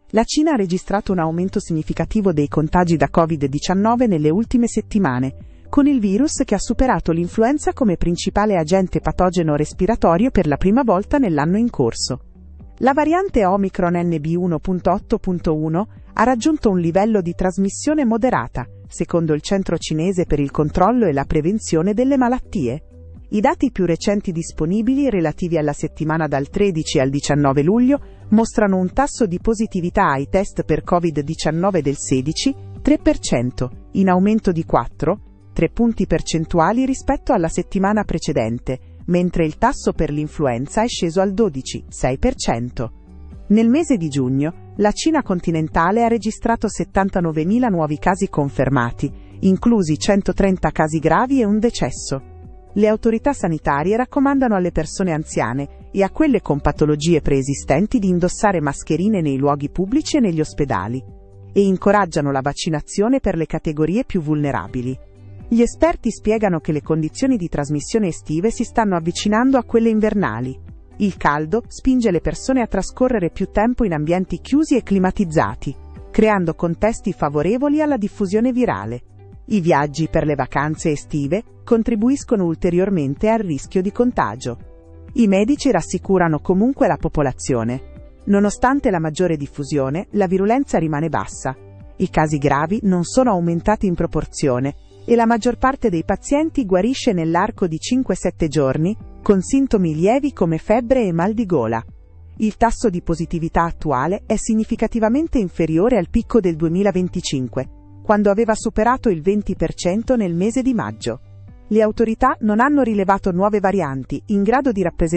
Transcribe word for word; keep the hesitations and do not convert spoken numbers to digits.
La Cina ha registrato un aumento significativo dei contagi da covid diciannove nelle ultime settimane, con il virus che ha superato l'influenza come principale agente patogeno respiratorio per la prima volta nell'anno in corso. La variante Omicron N B uno punto otto punto uno ha raggiunto un livello di trasmissione moderata, secondo il Centro Cinese per il controllo e la prevenzione delle malattie. I dati più recenti disponibili relativi alla settimana dal tredici al diciannove luglio mostrano un tasso di positività ai test per covid diciannove del sedici virgola tre per cento, in aumento di quattro virgola tre punti percentuali rispetto alla settimana precedente, mentre il tasso per l'influenza è sceso al dodici virgola sei per cento. Nel mese di giugno, la Cina continentale ha registrato settantanovemila nuovi casi confermati, inclusi centotrenta casi gravi e un decesso. Le autorità sanitarie raccomandano alle persone anziane e a quelle con patologie preesistenti di indossare mascherine nei luoghi pubblici e negli ospedali, e incoraggiano la vaccinazione per le categorie più vulnerabili. Gli esperti spiegano che le condizioni di trasmissione estive si stanno avvicinando a quelle invernali. Il caldo spinge le persone a trascorrere più tempo in ambienti chiusi e climatizzati, creando contesti favorevoli alla diffusione virale. I viaggi per le vacanze estive contribuiscono ulteriormente al rischio di contagio. I medici rassicurano comunque la popolazione. Nonostante la maggiore diffusione, la virulenza rimane bassa. I casi gravi non sono aumentati in proporzione e la maggior parte dei pazienti guarisce nell'arco di cinque sette giorni, con sintomi lievi come febbre e mal di gola. Il tasso di positività attuale è significativamente inferiore al picco del duemilaventicinque, quando aveva superato il venti per cento nel mese di maggio. Le autorità non hanno rilevato nuove varianti in grado di rappresentare